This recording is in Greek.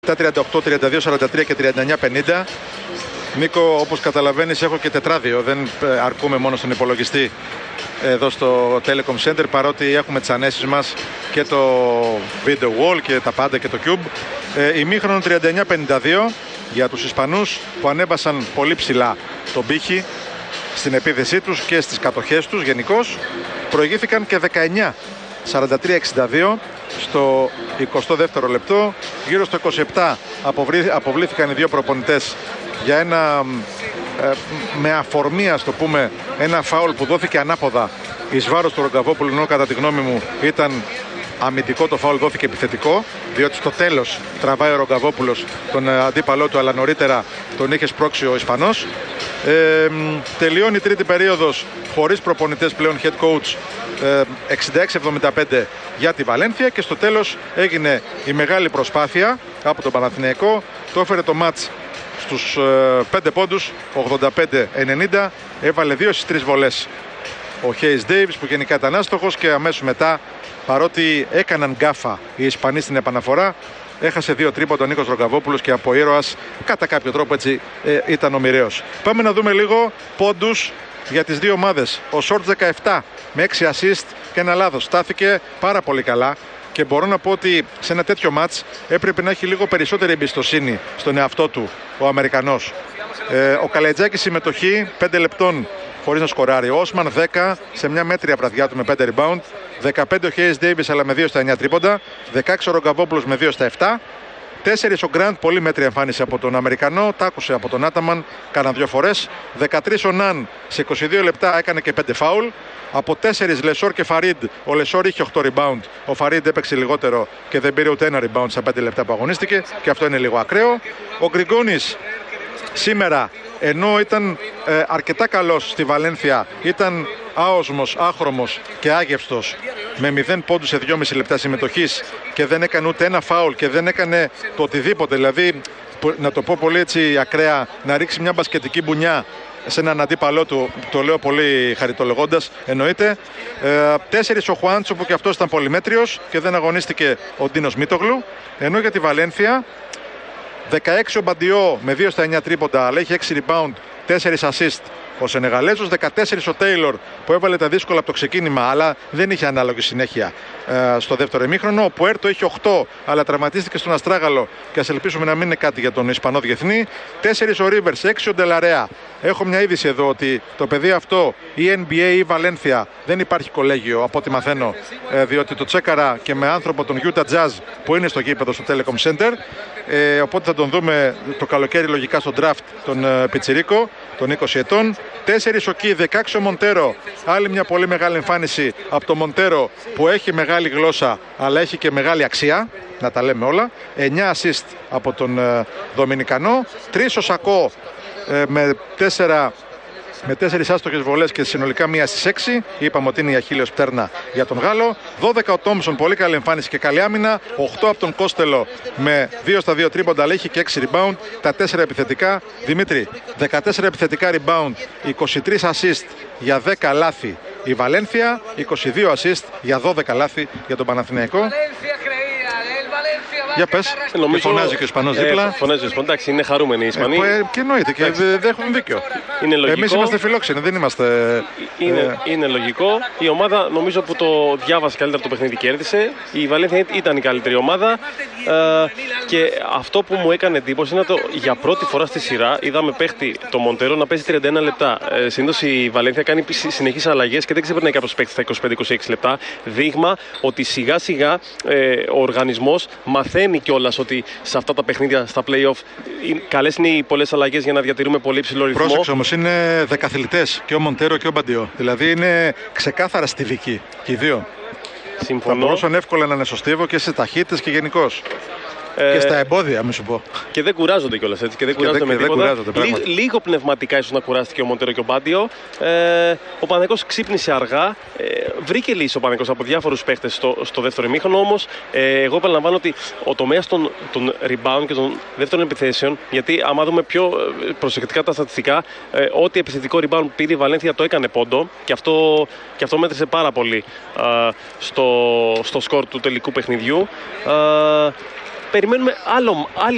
Τα 38, 32, 43 και 39-50. Νίκο, όπως καταλαβαίνεις, έχω και τετράδιο. Δεν αρκούμε μόνο στον υπολογιστή εδώ στο Telecom Center, παρότι έχουμε τις ανέσεις μας και το Video Wall και τα πάντα και το Cube. Ημίχρονο 39-52 για τους Ισπανούς που ανέβασαν πολύ ψηλά τον πύχη στην επίθεσή τους και στις κατοχές τους γενικώς. Προηγήθηκαν και 19-43-62 στο 22ο λεπτό. Γύρω στο 27 αποβλήθηκαν οι δύο προπονητές για ένα με αφορμή, ας το πούμε, ένα φάουλ που δόθηκε ανάποδα εις βάρος του Ρογκαβόπουλου, ενώ κατά τη γνώμη μου ήταν αμυντικό το φάουλ, δόθηκε επιθετικό, διότι στο τέλος τραβάει ο Ρογκαβόπουλος τον αντίπαλό του, αλλά νωρίτερα τον είχε σπρώξει ο Ισπανός. Τελειώνει η τρίτη περίοδος χωρίς προπονητές πλέον, head coach, 66-75 για τη Βαλένθια, και στο τέλος έγινε η μεγάλη προσπάθεια από τον Παναθηναϊκό. Το έφερε το μάτς στους 5 πόντους, 85-90. Έβαλε 2 στις 3 βολές ο Χέις Ντέιβις, που γενικά ήταν άστοχος, και αμέσως μετά, παρότι έκαναν γκάφα οι Ισπανοί στην επαναφορά, έχασε 2 τρίποντα ο Νίκος Ρογκαβόπουλος και από ήρωας κατά κάποιο τρόπο έτσι ήταν ο μοιραίος. Πάμε να δούμε λίγο πόντους για τις δύο ομάδες. Ο Σόρτς 17 με 6 assist και ένα λάθος. Στάθηκε πάρα πολύ καλά και μπορώ να πω ότι σε ένα τέτοιο μάτς έπρεπε να έχει λίγο περισσότερη εμπιστοσύνη στον εαυτό του ο Αμερικανός. Ο Καλετζάκης συμμετοχή 5 λεπτών χωρίς να σκοράρει. Ο Όσμαν 10 σε μια μέτρια βραδιά του με 5 rebound. 15 ο Χέις Ντέιβις αλλά με 2 στα 9 τρίποντα. 16 ο Ρογκαβόπουλος με 2 στα 7. 4 ο Γκραντ, πολύ μέτρια εμφάνιση από τον Αμερικανό. Τα άκουσε από τον Άταμαν, κάναν 2 φορές. 13 ο Ναν σε 22 λεπτά έκανε και 5 φάουλ. Από 4 Λεσόρ και Φαρίντ. Ο Λεσόρ είχε 8 rebound. Ο Φαρίντ έπαιξε λιγότερο και δεν πήρε ούτε ένα rebound στα 5 λεπτά που αγωνίστηκε. Και αυτό είναι λίγο ακραίο. Ο Γκριγκόνης σήμερα, ενώ ήταν αρκετά καλός στη Βαλένθια, ήταν άοσμος, άχρωμος και άγευστος με 0 πόντους σε 2,5 λεπτά συμμετοχής και δεν έκανε ούτε ένα φάουλ και δεν έκανε το οτιδήποτε. Δηλαδή, να το πω πολύ έτσι ακραία, να ρίξει μια μπασκετική μπουνιά σε έναν αντίπαλό του, το λέω πολύ χαριτολογώντας, εννοείται. 4 ο Χουάντσο, που και αυτός ήταν πολυμέτριος και δεν αγωνίστηκε ο Ντίνος Μίτογλου. Ενώ για τη Βαλένθια 16 ο Μπαντιό με 2 στα 9 τρίποντα, αλλά έχει 6 rebound, 4 assist ο Σενεγαλέζος. 14 ο Τέιλορ, που έβαλε τα δύσκολα από το ξεκίνημα, αλλά δεν είχε ανάλογη συνέχεια στο δεύτερο ημίχρονο. Ο Πουέρτο είχε 8, αλλά τραυματίστηκε στον αστράγαλο και ας ελπίσουμε να μην είναι κάτι για τον Ισπανό διεθνή. 4 ο Ρίβερς, 6 ο Ντελαρέα. Έχω μια είδηση εδώ ότι το παιδί αυτό, η NBA ή η Βαλένθια, δεν υπάρχει κολέγιο από ό,τι μαθαίνω, διότι το τσέκαρα και με άνθρωπο τον Utah Jazz που είναι στο γήπεδο στο Telecom Center. Οπότε θα τον δούμε το καλοκαίρι λογικά στο draft τον Πιτσιρίκο, τον 20 ετών. 4 ο Κι, 16 ο Μοντέρο. Άλλη μια πολύ μεγάλη εμφάνιση από τον Μοντέρο, που έχει μεγάλη γλώσσα αλλά έχει και μεγάλη αξία, να τα λέμε όλα. 9 assist από τον Δομινικανό. 3 ο Σακό με 4 άστοχες βολές και συνολικά 1 στις 6. Είπαμε ότι είναι η αχίλλειος πτέρνα για τον Γάλλο. 12 ο Τόμψον, πολύ καλή εμφάνιση και καλή άμυνα. 8 από τον Κόστελο με 2 στα 2 τρίποντα, αλλά έχει και 6 rebound. Τα 4 επιθετικά. Δημήτρη, 14 επιθετικά rebound, 23 assist για 10 λάθη η Βαλένθια, 22 assist για 12 λάθη για τον Παναθηναϊκό. Για πες, νομίζω... φωνάζει και ο Ισπανός δίπλα. Φωνάζει ο Ισπανός, εντάξει, είναι χαρούμενοι οι Ισπανοί. Και εννοείται και δεν έχουν δίκιο. Εμείς είμαστε φιλόξενοι, δεν είμαστε... Είναι λογικό. Η ομάδα νομίζω που το διάβασε καλύτερα το παιχνίδι κέρδισε. Η Βαλένθια ήταν η καλύτερη ομάδα. Και αυτό που μου έκανε εντύπωση είναι ότι για πρώτη φορά στη σειρά είδαμε παίχτη το Μοντέρο να παίζει 31 λεπτά. Συνήθως η Βαλένθια κάνει συνεχείς αλλαγές και δεν ξεπερνάει κάποιος παίχτης στα 25-26 λεπτά. Δείγμα ότι σιγά σιγά ο οργανισμός μαθαίνει κιόλας ότι σε αυτά τα παιχνίδια, στα play-off, καλές είναι οι πολλές αλλαγές για να διατηρούμε πολύ υψηλό ρυθμό. Πρόσεξε όμως, είναι δεκαθλητές και ο Μοντέρο και ο Μπαντιό. Δηλαδή είναι ξεκάθαρα στη δική και οι δύο. Συμφωνώ. Θα μπορούσαν εύκολα να είναι στο στίβο και σε ταχύτητες και γενικώς. Και στα εμπόδια, μη σου πω. Και δεν κουράζονται κιόλας έτσι. Και δεν κουράζονται με τίποτα. Λίγο πνευματικά ίσως να κουράστηκε ο Μοντέρο και ο Μπάντιο. Ο Παναθηναϊκός ξύπνησε αργά. Βρήκε λύση ο Παναθηναϊκός από διάφορους παίχτες στο δεύτερο ημίχρονο. Όμως, εγώ επαναλαμβάνω ότι ο τομέας των rebound και των δεύτερων επιθέσεων, γιατί άμα δούμε πιο προσεκτικά τα στατιστικά, ό,τι επιθετικό rebound πήρε η Βαλένθια το έκανε πόντο. Και αυτό μέτρησε πάρα πολύ στο σκορ του τελικού παιχνιδιού. Περιμένουμε άλλη